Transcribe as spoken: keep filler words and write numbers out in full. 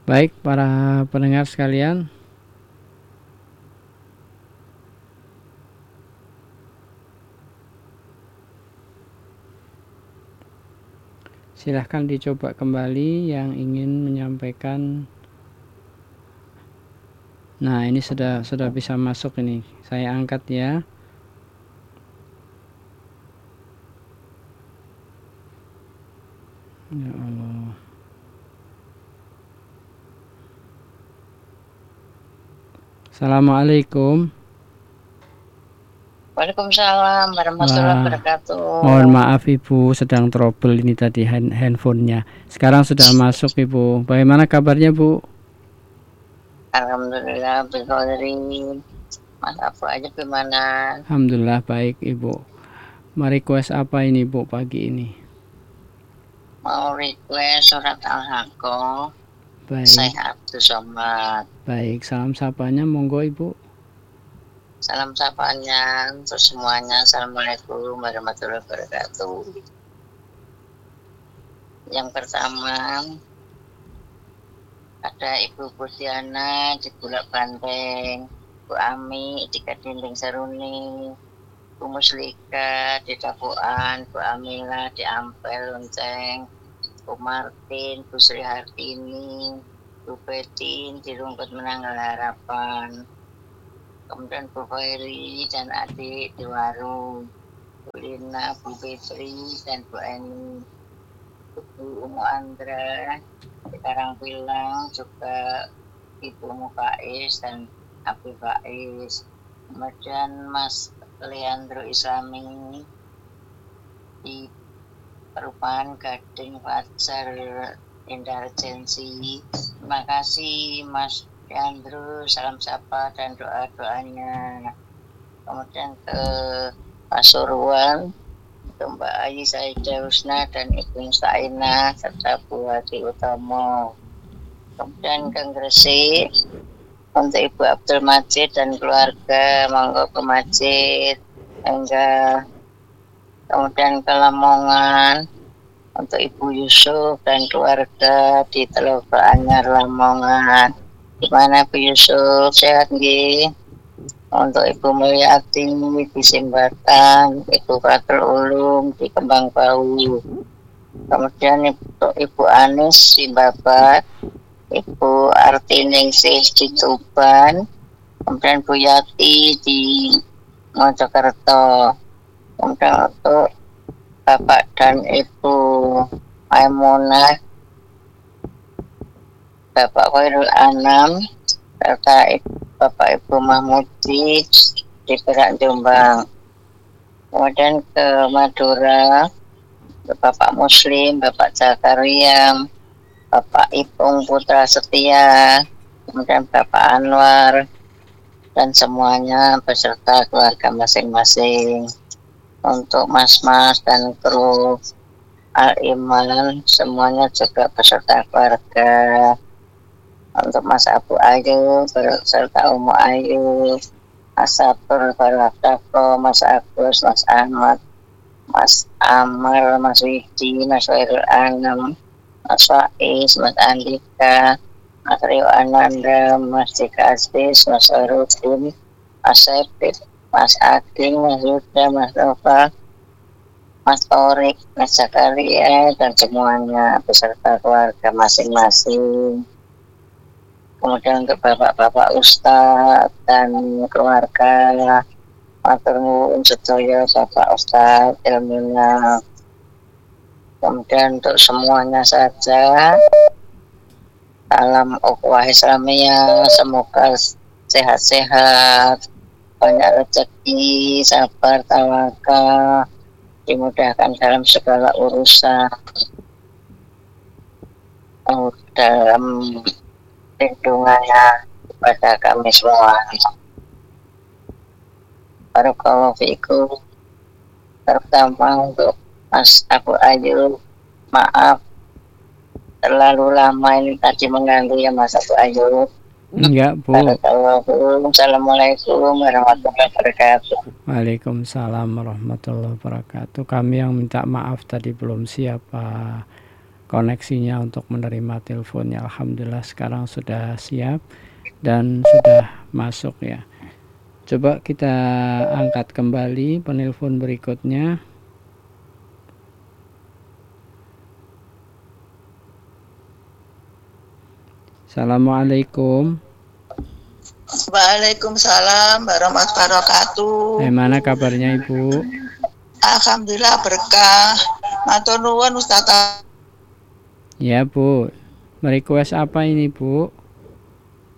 Baik, para pendengar sekalian, silahkan dicoba kembali yang ingin menyampaikan. Nah, ini sudah sudah bisa masuk ini. Saya angkat ya. Ya Allah. Assalamualaikum. Waalaikumsalam warahmatullahi Wah, wabarakatuh. mohon maaf Ibu, sedang trouble ini tadi hand handphonenya. Sekarang sudah masuk Ibu. Bagaimana kabarnya Bu? Alhamdulillah, berkodirin. Mas Afu aja gimana? Alhamdulillah baik Ibu. Mau request apa ini Bu pagi ini? Mau request surat Al-Haqqah. Baik. Saya Abdul Somad. Baik, salam sapanya monggo Ibu. Salam sapanya untuk semuanya. Assalamualaikum warahmatullahi wabarakatuh. Yang pertama, ada Ibu Pusiana di Bulak Banteng, Bu Ami di Kadinding Seruni, Bu Muslika di Dapuan, Bu Amila di Ampel Lonceng, Bu Martin, Bu Sri Hartini, Bu Betin di Rumput Menanggal Harapan, kemudian Bu Khairi dan adik di Warung, Bu Lina, Bu Fitri dan Bu Eni, Bu Umu Andra di Karangpilang, juga Ibu Mufaiz dan Abi Faiz, kemudian Mas Leandro Islami di Perubahan Gading Fajar Indah Regensi. Terima kasih Mas Leandro, salam sapa dan doa-doanya. Kemudian ke Pasuruan, ke Mbak Ayi Saidah Husna dan Ibu Saina serta Bu Hadi Utomo. Kemudian ke Gresik untuk Ibu Abdul Majid dan keluarga, monggo ke Majid. Enggak. Kemudian ke Lamongan untuk Ibu Yusuf dan keluarga di Teloga Anyar Lamongan. Gimana Bu Yusuf, sehat nggih? Untuk Ibu Mulyati di Simbatan, Ibu Fatul Ulum di Kembang Bau. Kemudian untuk Ibu Anis di Babat, Ibu Artiningsih di Tuban, kemudian Bu Yati di Mojokerto. Kemudian untuk Bapak dan Ibu Maimunah, Bapak Khairul Anam, serta Bapak Ibu Mahmudi di Perak Jombang. Kemudian ke Madura, ke Bapak Muslim, Bapak Zakaria, Bapak Ipung Putra Setia, kemudian Bapak Anwar, dan semuanya beserta keluarga masing-masing. Untuk mas-mas dan kru Al-Iman, semuanya juga beserta keluarga. Untuk Mas Abu Ayu serta Umu Ayu, Mas Sabur, Baratako, Mas Agus, Mas Ahmad, Mas Amar, Mas Widi, Mas Wairul Anam, Mas Faiz, Mas Andika, Mas Rio Ananda, Mas Dika Aziz, Mas Arudin, Mas Sepit, Mas Aging, Mas Yuda, Mas Nova, Mas Torik, Mas Zakaria, dan semuanya beserta keluarga masing-masing. Kemudian untuk bapak-bapak ustadz dan keluarga, matur nuwun sedaya Bapak Ustadz ilmunya. Kemudian untuk semuanya saja, salam ukhuwah Islamiyah, semoga sehat-sehat, banyak rezeki, sabar, tawakal, dimudahkan dalam segala urusan, dalam lindungannya kepada kami semua. Barakallahu fiikum. Terutama untuk Mas Abu Ayu, maaf terlalu lama ini tadi mengganggu ya Mas Abu Ayu. Enggak Bu. Barakallahu. Assalamualaikum warahmatullahi wabarakatuh. Waalaikumsalam warahmatullahi wabarakatuh. Kami yang minta maaf tadi belum siapa. koneksinya untuk menerima teleponnya. Alhamdulillah sekarang sudah siap dan sudah masuk ya. Coba kita angkat kembali penelpon berikutnya. Assalamualaikum. Waalaikumsalam warahmatullahi wabarakatuh. Bagaimana kabarnya Ibu? Alhamdulillah berkah. Matur nuwun Ustaz. Ya Bu, merequest apa ini Bu?